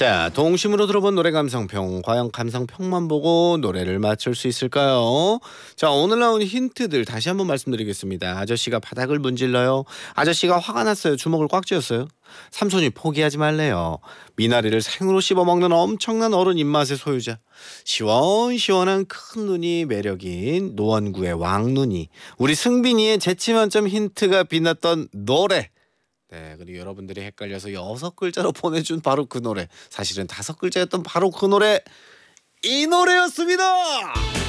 자, 동심으로 들어본 노래 감상평. 과연 감상평만 보고 노래를 맞출 수 있을까요? 자, 오늘 나온 힌트들 다시 한번 말씀드리겠습니다. 아저씨가 바닥을 문질러요. 아저씨가 화가 났어요. 주먹을 꽉 쥐었어요. 삼손이 포기하지 말래요. 미나리를 생으로 씹어먹는 엄청난 어른 입맛의 소유자. 시원시원한 큰 눈이 매력인 노원구의 왕눈이. 우리 승빈이의 재치만점 힌트가 빛났던 노래. 네, 그리고 여러분들이 헷갈려서 6글자로 보내준 바로 그 노래, 사실은 5글자였던 바로 그 노래, 이 노래였습니다.